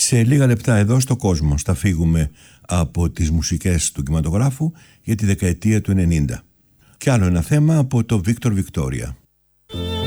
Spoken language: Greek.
Σε λίγα λεπτά εδώ στο κόσμο θα φύγουμε από τις μουσικές του κινηματογράφου για τη δεκαετία του 90. Κι άλλο ένα θέμα από το Victor Victoria.